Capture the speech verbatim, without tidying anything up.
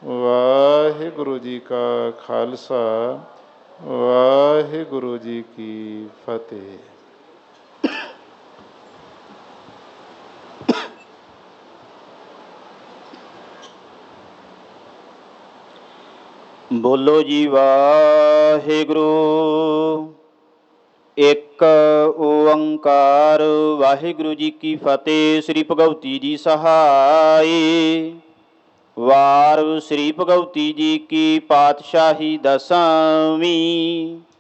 ਵਾਹਿਗੁਰੂ ਜੀ ਕਾ ਖਾਲਸਾ, ਵਾਹਿਗੁਰੂ ਜੀ ਕੀ ਫਤਿਹ। ਬੋਲੋ ਜੀ ਵਾਹਿਗੁਰੂ। ਇੱਕ ਓੰਕਾਰ ਵਾਹਿਗੁਰੂ ਜੀ ਕੀ ਫਤਿਹ। ਸ੍ਰੀ ਭਗਵਤੀ ਜੀ ਸਹਾਈ। ਵਾਰ ਸ੍ਰੀ ਭਗਵਤੀ ਜੀ ਕੀ ਪਾਤਸ਼ਾਹੀ ਦਸਵੀਂ।